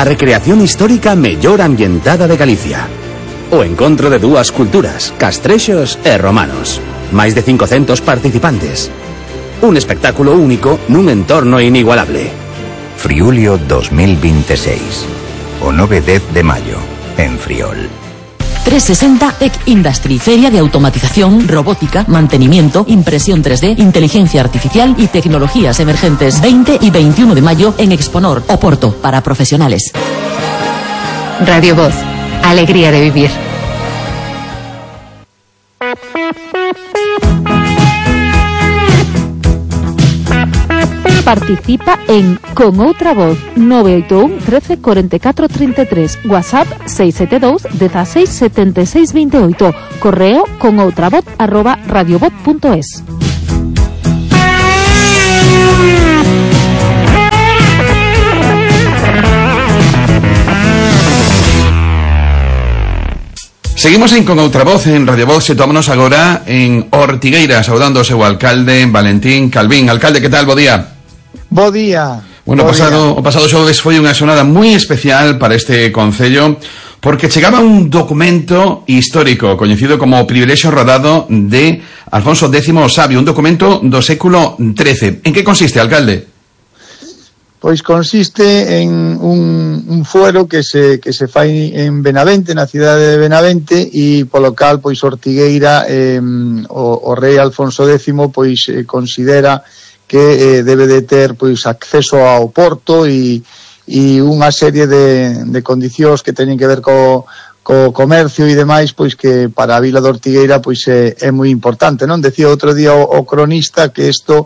a recreación histórica mellor ambientada de Galicia. O encontro de dúas culturas, castrexos e romanos. Máis de 500 participantes. Un espectáculo único nun entorno inigualable. Friulio 2026. O 9-10 de maio, en Friol. 360 Tech Industry, feria de automatización, robótica, mantenimiento, impresión 3D, inteligencia artificial y tecnologías emergentes. 20 y 21 de mayo en Exponor, Oporto, para profesionales. Radio Voz, alegría de vivir. Participa en Con Outra Voz 981 13 44 33, WhatsApp 672 16 76 28, correo conoutravoz@radiovoz.es. Seguimos con outra voz en Radio Voz. Situámonos agora en Ortigueira, saudando ao seu alcalde, Valentín Calvín. Alcalde, que tal? Bo día. Bo día. Bueno, o pasado xoves foi unha xornada moi especial para este concello, porque chegaba un documento histórico coñecido como Privilexio Rodado de Alfonso X o Sabio, un documento do século XIII. En que consiste, alcalde? Pois consiste en un fuero que se fai en Benavente, na cidade de Benavente, e polo cal pois Ortigueira, o rei Alfonso X pois considera que debe de ter pois acceso ao porto e unha serie de condicións que teñen que ver co comercio e demais, pois que para a vila de Ortigueira pois é moi importante, non? Decía outro día o cronista que isto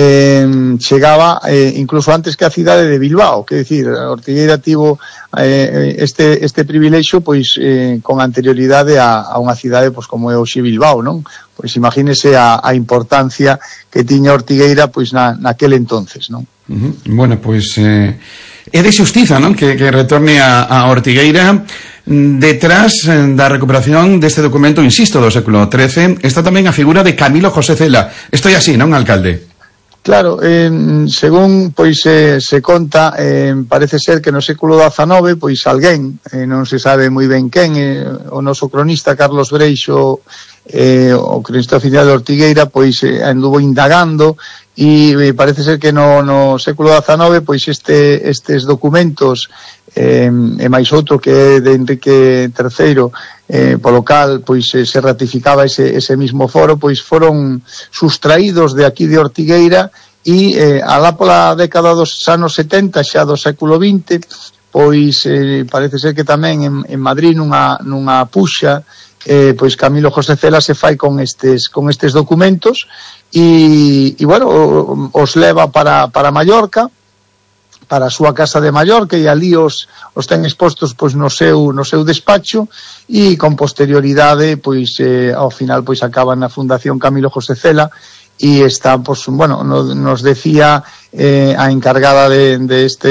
chegaba incluso antes que a cidade de Bilbao, que decir, Ortigueira tivo este privilexio pois con anterioridade a unha cidade pois como é hoxe Bilbao, non? Pois imagínese a importancia que tiña Ortigueira pois naquel entonces, non? Bueno, pois é de xustiza, non? Que retorne a Ortigueira. Detrás da recuperación deste documento, insisto, do século XIII, está tamén a figura de Camilo José Cela. Isto é así, non, alcalde? Claro, según pois se conta, parece ser que no século XIX pois alguén, non se sabe moi ben quen, o noso cronista Carlos Breixo, o cronista oficial de Ortigueira, pois anduvo indagando e parece ser que no século XIX pois estes documentos e máis outro que é de Enrique III, polo cal pois se ratificaba ese mismo foro, pois foron sustraídos de aquí de Ortigueira e alá pola década dos anos 70 xa do século XX pois parece ser que tamén en Madrid nunha puxa pois Camilo José Cela se fai con estes documentos e bueno, os leva para Mallorca, para a súa casa de Mallorca, e ali os ten expostos pois no seu despacho, e con posterioridade pois ao final pois acaban na Fundación Camilo José Cela, e está, pois, bueno, nos decía a encargada de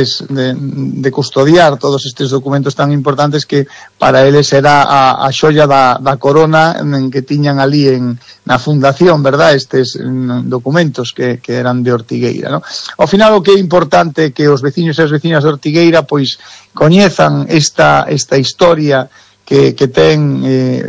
custodiar todos estes documentos tan importantes que para eles era a xoia da corona que tiñan ali na fundación, verdad, estes documentos que eran de Ortigueira, ¿no? Ao final o que é importante é que os veciños e as veciñas de Ortigueira pois coñezan esta historia que ten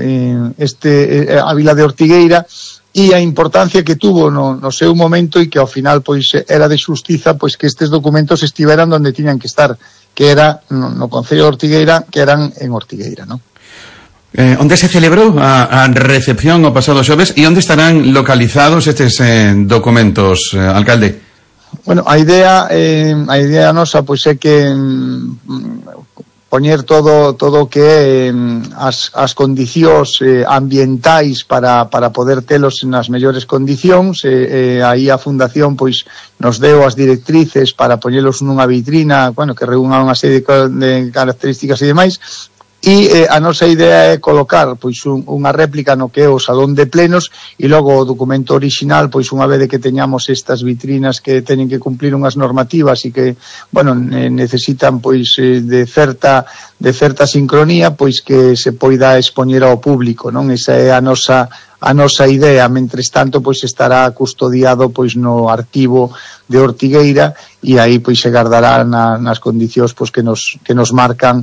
a vila de Ortigueira, e a importancia que tuvo no seu momento, e que ao final pois era de xustiza pois que estes documentos estiveran onde tiñan que estar, que era no Concello de Ortigueira, que eran en Ortigueira, non? Onde se celebrou a recepción o pasado xoves e onde estarán localizados estes documentos, alcalde? Bueno, a idea nosa pois é que poñer todo o que é as condicións ambientais para poder telos nas mellores condicións. Aí a Fundación pois nos deu as directrices para poñelos nunha vitrina, bueno, que reúna unha serie de características e demais. E a nosa idea é colocar pois unha réplica no que é o salón de plenos, e logo o documento orixinal pois unha vez que teñamos estas vitrinas que teñen que cumplir unhas normativas e que, bueno, necesitan pois de certa certa sincronía, pois que se poida expoñer ao público, non? Esa é a nosa idea. Mentres tanto, pois estará custodiado pois no arquivo de Ortigueira, e aí pois se guardará nas condicións pois que nos marcan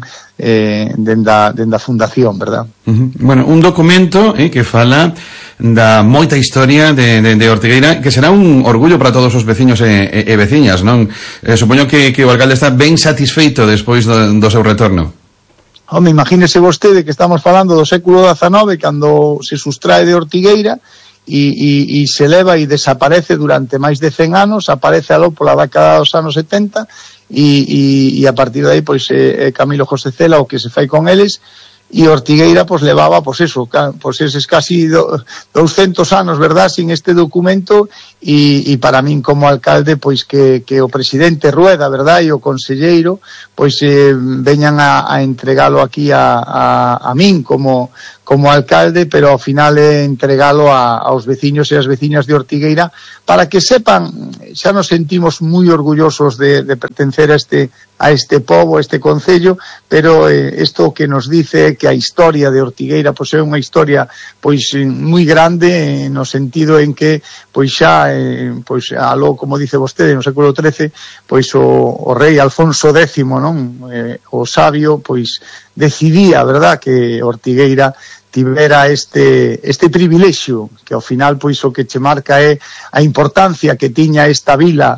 dende a fundación, verdad? Bueno, un documento que fala da moita historia de Ortigueira, que será un orgullo para todos os veciños e veciñas, non? Supoño que o alcalde está ben satisfeito despois do seu retorno. Home, imagínese vostede que estamos falando do século XIX, cando se sustrae de Ortigueira e se leva e desaparece durante máis de 100 anos, aparece aló pola década dos anos 70 e a partir de aí pois Camilo José Cela o que se fai con eles, e Ortigueira pois levaba pois eses casi 200 anos, verdad, sin este documento, e para min como alcalde pois que o presidente Rueda, verdad, e o conselleiro pois veñan a entregalo aquí a min como alcalde, pero ao final entregalo aos veciños e as veciñas de Ortigueira, para que sepan, xa nos sentimos moi orgullosos de pertencer a este pobo, a este concello, pero isto que nos dice que a historia de Ortigueira pois é unha historia pois moi grande, no sentido en que pois xa pois aló, como dice vostede, no século XIII, pois o rei Alfonso X, non? O sabio pois decidía, verdad, que Ortigueira tivera este privilexio, que ao final pois o que che marca é a importancia que tiña esta vila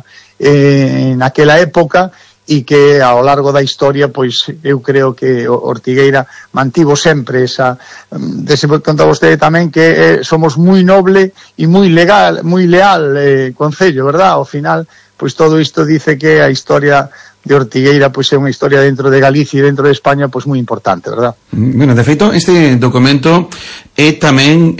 naquela época, e que ao largo da historia pois eu creo que Ortigueira mantivo sempre esa, conta vostede tamén que somos moi noble e moi leal concello, verdad? Ao final pois todo isto dice que a historia de Ortigueira pois é unha historia dentro de Galicia e dentro de España pois moi importante, verdad? Bueno, de feito, este documento é tamén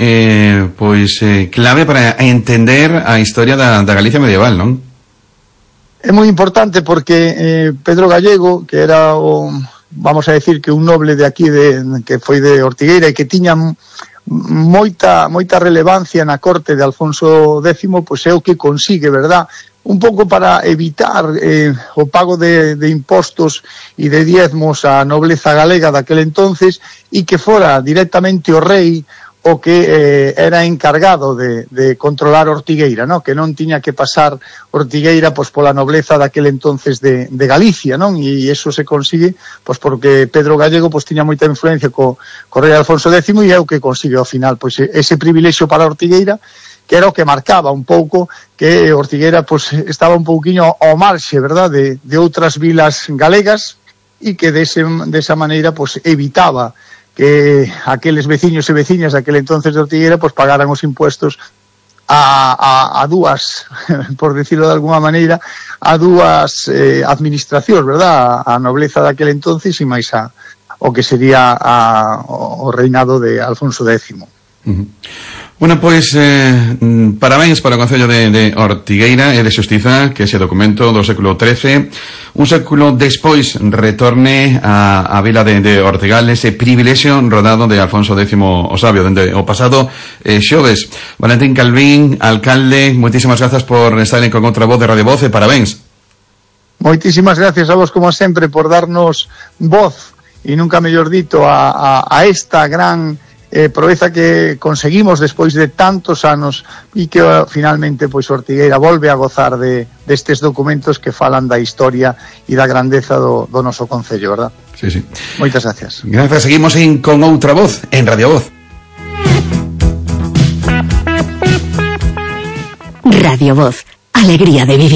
clave para entender a historia da Galicia medieval, non? É moi importante porque Pedro Gallego, que era vamos a decir que un noble de aquí que foi de Ortigueira e que tiña moita relevancia na corte de Alfonso X, pois é o que consigue, verdad? Un pouco para evitar o pago de impostos e de diezmos á nobleza galega daquel entonces, e que fora directamente o rei o que era encargado de controlar Ortigueira, ¿no? Que non tiña que pasar Ortigueira pois pola nobleza daquel entonces de Galicia, non? E iso se consigue pois porque Pedro Gallego pois tiña moita influencia co rei Alfonso X, e é o que consigue ao final pois ese privilexio para Ortigueira, que era o que marcaba un pouco que Ortigueira pois estaba un pouquiño ao marxe, verdad, de outras vilas galegas, e que desa maneira pois evitaba que aqueles veciños e veciñas daquele entonces de Ortigueira pois pagaran os impuestos a dúas, por decirlo de alguma maneira, a dúas administracións, verdad? A nobleza daquele entonces e máis o que sería o reinado de Alfonso X. Bueno, pois parabéns para o Concello de Ortigueira e de Xustiza que ese documento do século XIII, un século despois, retorne a vila de Ortigal, ese privilexio rodado de Alfonso X o Sabio dende o pasado xoves. Valentín Calvín, alcalde, moitísimas grazas por estar con outra voz de Radio Voz e parabéns. Moitísimas gracias a vos, como sempre, por darnos voz e nunca mellor dito a esta gran proeza que conseguimos despois de tantos anos, e que finalmente pois Ortigueira volve a gozar destes documentos que falan da historia e da grandeza do noso concello, verdad? Sí, sí. Moitas gracias. Gracias, seguimos con outra voz en Radio Voz. Radio Voz, alegría de vivir.